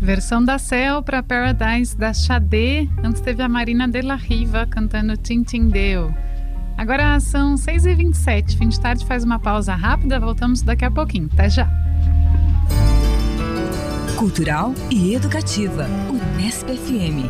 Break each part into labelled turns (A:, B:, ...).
A: Versão da Cell para Paradise da Xadê. Antes teve a Marina de la Riva cantando Tintindeu. Agora são 6h27. Fim de tarde faz uma pausa rápida. Voltamos daqui a pouquinho. Até já.
B: Cultural e educativa. Unesp FM.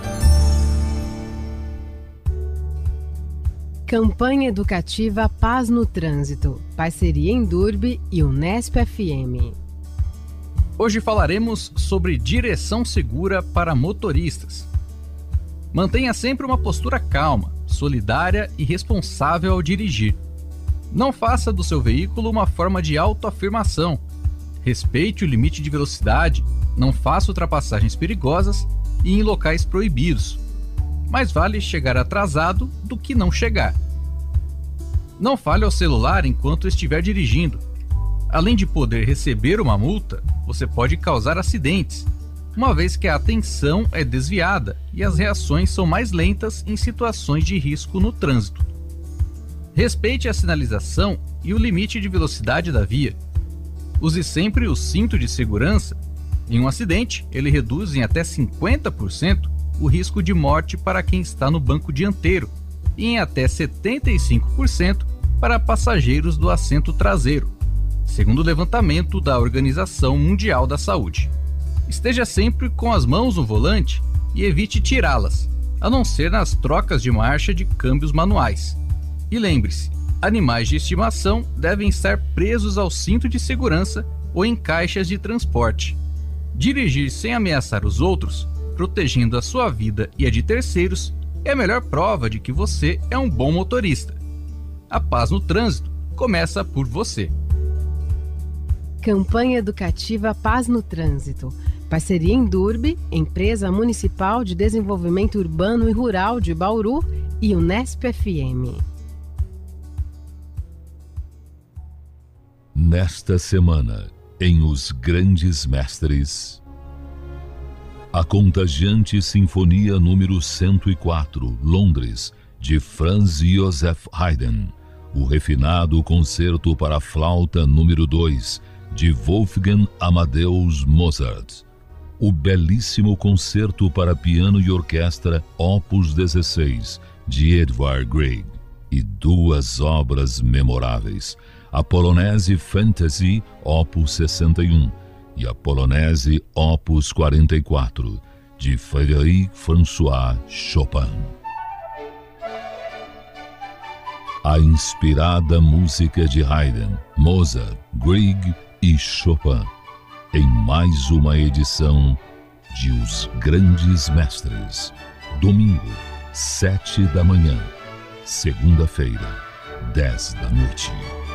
C: Campanha educativa Paz no Trânsito. Parceria Endurbe e Unesp FM.
D: Hoje falaremos sobre direção segura para motoristas. Mantenha sempre uma postura calma, solidária e responsável ao dirigir. Não faça do seu veículo uma forma de autoafirmação. Respeite o limite de velocidade, não faça ultrapassagens perigosas e em locais proibidos. Mais vale chegar atrasado do que não chegar. Não fale ao celular enquanto estiver dirigindo. Além de poder receber uma multa, você pode causar acidentes, uma vez que a atenção é desviada e as reações são mais lentas em situações de risco no trânsito. Respeite a sinalização e o limite de velocidade da via. Use sempre o cinto de segurança. Em um acidente, ele reduz em até 50% o risco de morte para quem está no banco dianteiro e em até 75% para passageiros do assento traseiro, segundo o levantamento da Organização Mundial da Saúde. Esteja sempre com as mãos no volante e evite tirá-las, a não ser nas trocas de marcha de câmbios manuais. E lembre-se, animais de estimação devem estar presos ao cinto de segurança ou em caixas de transporte. Dirigir sem ameaçar os outros, protegendo a sua vida e a de terceiros, é a melhor prova de que você é um bom motorista. A paz no trânsito começa por você.
C: Campanha educativa Paz no Trânsito. Parceria Endurbe, Empresa Municipal de Desenvolvimento Urbano e Rural de Bauru e Unesp FM.
E: Nesta semana, em Os Grandes Mestres, a contagiante Sinfonia número 104, Londres, de Franz Joseph Haydn, o refinado Concerto para Flauta número 2, de Wolfgang Amadeus Mozart, o belíssimo Concerto para Piano e Orquestra Opus 16, de Edvard Grieg, e duas obras memoráveis, a Polonese Fantasy Opus 61 e a Polonese Opus 44, de Frédéric François Chopin. A inspirada música de Haydn, Mozart, Grieg e Chopin, em mais uma edição de Os Grandes Mestres. Domingo, 7 da manhã. Segunda-feira, 10 da noite.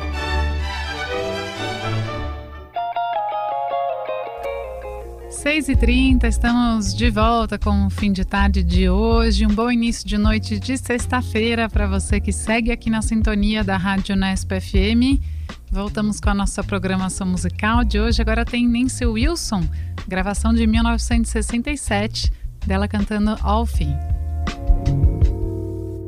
A: Seis e 30, estamos de volta com o fim de tarde de hoje. Um bom início de noite de sexta-feira para você que segue aqui na sintonia da Rádio Unesp FM. Voltamos com a nossa programação musical de hoje. Agora tem Nancy Wilson, gravação de 1967, dela cantando Alfie.